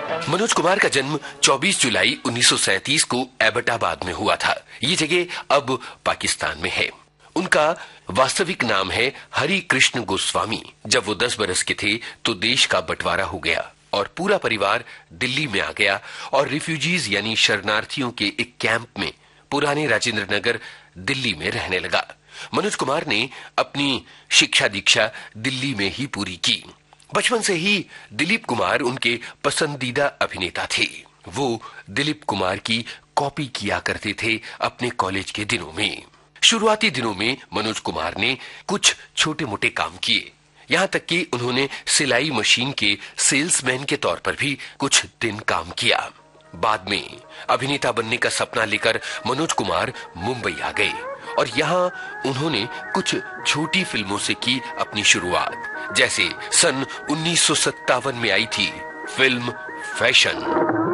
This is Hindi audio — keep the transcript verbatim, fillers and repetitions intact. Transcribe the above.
मनोज कुमार का जन्म चौबीस जुलाई उन्नीस सौ सैंतीस को एबटाबाद में हुआ था। ये जगह अब पाकिस्तान में है। उनका वास्तविक नाम है हरि कृष्ण गोस्वामी। जब वो दस बरस के थे तो देश का बंटवारा हो गया और पूरा परिवार दिल्ली में आ गया और रिफ्यूजीज यानी शरणार्थियों के एक कैंप में पुराने राजेंद्र नगर दिल्ली में रहने लगा। मनोज कुमार ने अपनी शिक्षा दीक्षा दिल्ली में ही पूरी की। बचपन से ही दिलीप कुमार उनके पसंदीदा अभिनेता थे। वो दिलीप कुमार की कॉपी किया करते थे अपने कॉलेज के दिनों में। शुरुआती दिनों में मनोज कुमार ने कुछ छोटे मोटे काम किए, यहाँ तक कि उन्होंने सिलाई मशीन के सेल्समैन के तौर पर भी कुछ दिन काम किया। बाद में अभिनेता बनने का सपना लेकर मनोज कुमार मुंबई आ गए और यहाँ उन्होंने कुछ छोटी फिल्मों से की अपनी शुरुआत, जैसे सन उन्नीस सौ सत्तावन में आई थी फिल्म फैशन।